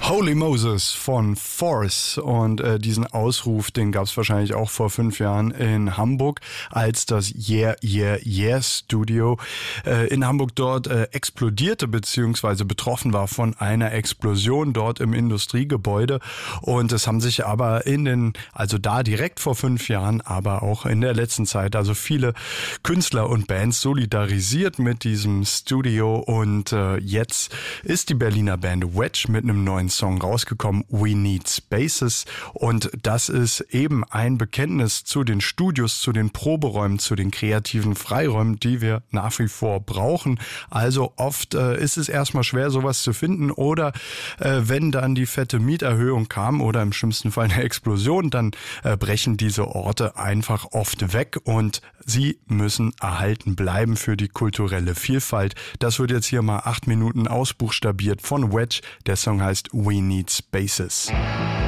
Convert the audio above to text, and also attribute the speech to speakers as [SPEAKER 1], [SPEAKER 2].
[SPEAKER 1] Holy Moses von Force und diesen Ausruf, den gab es wahrscheinlich auch vor 5 Jahren in Hamburg, als das Yeah, Yeah, Yeah Studio in Hamburg dort explodierte bzw. betroffen war von einer Explosion dort im Industriegebäude. Und es haben sich aber da direkt vor 5 Jahren, aber auch in der letzten Zeit, also viele Künstler und Bands solidarisiert mit diesem Studio. Und jetzt ist die Berliner Band Wedge mit einem neuen Song rausgekommen, We Need Spaces, und das ist eben ein Bekenntnis zu den Studios, zu den Proberäumen, zu den kreativen Freiräumen, die wir nach wie vor brauchen. Also oft ist es erstmal schwer, sowas zu finden, oder wenn dann die fette Mieterhöhung kam oder im schlimmsten Fall eine Explosion, dann brechen diese Orte einfach oft weg und sie müssen erhalten bleiben für die kulturelle Vielfalt. Das wird jetzt hier mal 8 Minuten ausbuchstabiert von Wedge. Der Song heißt We Need Spaces.